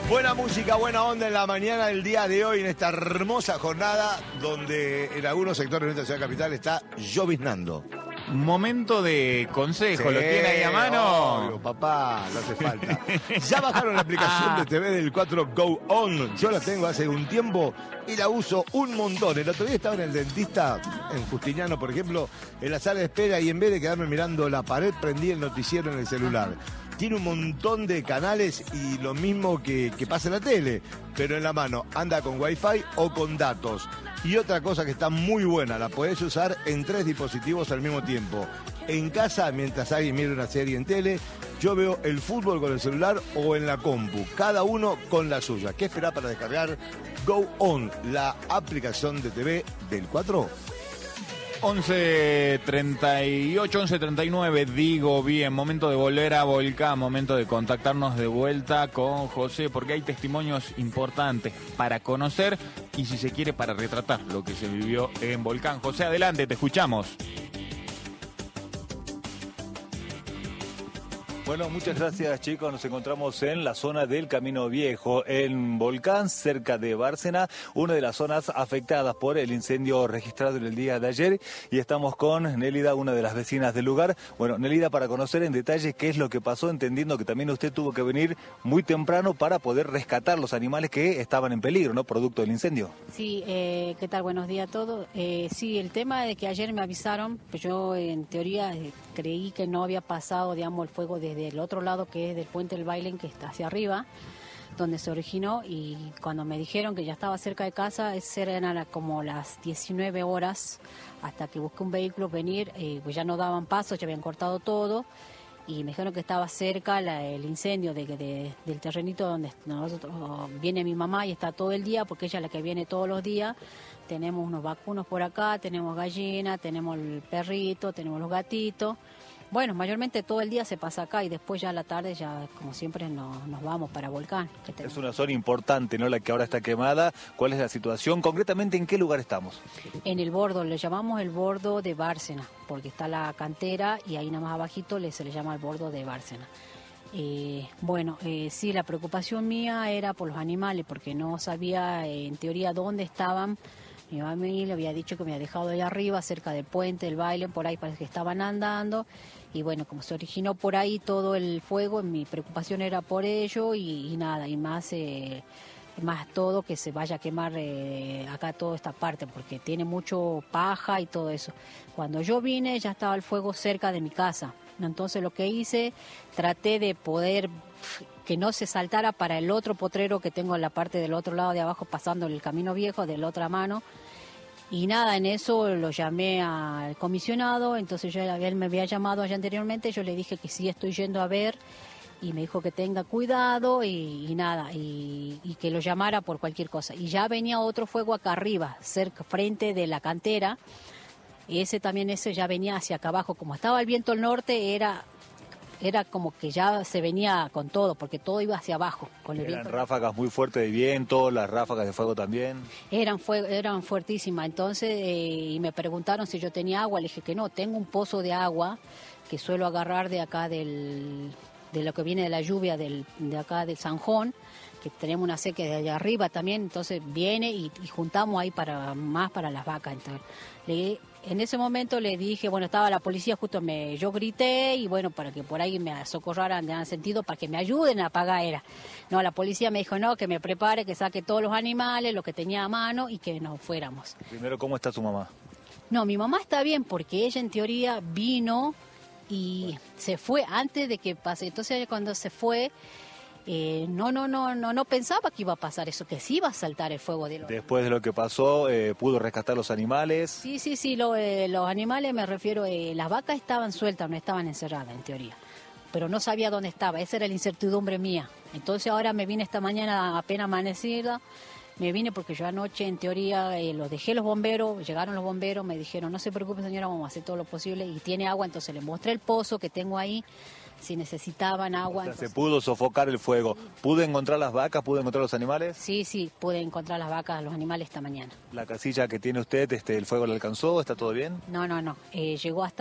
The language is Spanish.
Buena música, buena onda en la mañana del día de hoy, en esta hermosa jornada donde en algunos sectores de nuestra ciudad capital está lloviznando. Momento de consejo, Sí, ¿lo tiene ahí a mano? Obvio, papá, no hace falta. Ya bajaron la aplicación de TV del 4 Go On. Yo la tengo hace un tiempo y la uso un montón. El otro día estaba en el dentista, en Justiniano, por ejemplo, en la sala de espera, y en vez de quedarme mirando la pared, prendí el noticiero en el celular. Tiene un montón de canales y lo mismo que pasa en la tele, pero en la mano. Anda con Wi-Fi o con datos. Y otra cosa que está muy buena, la podés usar en 3 dispositivos al mismo tiempo. En casa, mientras alguien mira una serie en tele, yo veo el fútbol con el celular o en la compu. Cada uno con la suya. ¿Qué esperá para descargar Go On, la aplicación de TV del 4? 11:38, 11:39, digo bien, momento de volver a Volcán, momento de contactarnos de vuelta con José, porque hay testimonios importantes para conocer y, si se quiere, para retratar lo que se vivió en Volcán. José, adelante, te escuchamos. Bueno, muchas gracias, chicos. Nos encontramos en la zona del Camino Viejo, en Volcán, cerca de Bárcena, una de las zonas afectadas por el incendio registrado en el día de ayer. Y estamos con Nélida, una de las vecinas del lugar. Bueno, Nélida, para conocer en detalle qué es lo que pasó, entendiendo que también usted tuvo que venir muy temprano para poder rescatar los animales que estaban en peligro, ¿no?, producto del incendio. Sí, ¿qué tal? Buenos días a todos. Sí, el tema de que ayer me avisaron, pues yo en teoría creí que no había pasado, digamos, el fuego desde el otro lado, que es del puente del Bailén, que está hacia arriba, donde se originó, y cuando me dijeron que ya estaba cerca de casa, eran como las 19 horas, hasta que busqué un vehículo venir, pues ya no daban paso, ya habían cortado todo, y me dijeron que estaba cerca el incendio del terrenito donde nosotros viene mi mamá y está todo el día, porque ella es la que viene todos los días. Tenemos unos vacunos por acá, tenemos gallinas, tenemos el perrito, tenemos los gatitos. Bueno, mayormente todo el día se pasa acá y después ya a la tarde, ya como siempre, nos vamos para Volcán. Es una zona importante, ¿no?, la que ahora está quemada. ¿Cuál es la situación? Concretamente, ¿en qué lugar estamos? En el bordo, le llamamos el bordo de Bárcena, porque está la cantera y ahí nada más abajito se le llama el bordo de Bárcena. Sí, la preocupación mía era por los animales, porque no sabía en teoría dónde estaban. Mi mamá le había dicho que me había dejado allá arriba, cerca del puente, del Bailén, por ahí parece que estaban andando. Y bueno, como se originó por ahí todo el fuego, mi preocupación era por ello y nada, y más todo que se vaya a quemar acá toda esta parte, porque tiene mucho paja y todo eso. Cuando yo vine ya estaba el fuego cerca de mi casa. Entonces lo que hice, traté de poder que no se saltara para el otro potrero que tengo en la parte del otro lado de abajo, pasando el Camino Viejo de la otra mano. Y nada, en eso lo llamé al comisionado, entonces él me había llamado allá anteriormente, yo le dije que sí estoy yendo a ver, y me dijo que tenga cuidado y nada, y que lo llamara por cualquier cosa. Y ya venía otro fuego acá arriba, cerca, frente de la cantera, y ese ya venía hacia acá abajo. Como estaba el viento al norte, era como que ya se venía con todo, porque todo iba hacia abajo. Con el ¿Eran viento. ráfagas muy fuertes de viento, las ráfagas de fuego también? Eran fuertísimas. Entonces, y me preguntaron si yo tenía agua. Le dije que no, tengo un pozo de agua que suelo agarrar de acá de lo que viene de la lluvia de acá del Sanjón, que tenemos una sequía de allá arriba también. Entonces viene y juntamos ahí para las vacas. Entonces, en ese momento le dije, bueno, estaba la policía, yo grité, y bueno, para que por ahí me socorraran, en sentido, para que me ayuden a apagar era. No, la policía me dijo, no, que me prepare, que saque todos los animales, lo que tenía a mano, y que nos fuéramos. Primero, ¿cómo está su mamá? No, mi mamá está bien, porque ella en teoría vino y se fue antes de que pase. Entonces cuando se fue, no pensaba que iba a pasar eso, que sí iba a saltar el fuego de los... Después de lo que pasó, ¿pudo rescatar los animales? Sí, los animales, me refiero, las vacas estaban sueltas, no estaban encerradas en teoría, pero no sabía dónde estaba, esa era la incertidumbre mía. Entonces ahora me vine esta mañana apenas amanecida, me vine porque yo anoche en teoría los dejé los bomberos, llegaron los bomberos, me dijeron, no se preocupe señora, vamos a hacer todo lo posible, y tiene agua, entonces le mostré el pozo que tengo ahí, si necesitaban agua. O sea, Entonces, se pudo sofocar el fuego. ¿Pudo encontrar las vacas? ¿Pudo encontrar los animales? Sí, pude encontrar las vacas, los animales esta mañana. ¿La casilla que tiene usted, el fuego le alcanzó? ¿Está todo bien? No, llegó hasta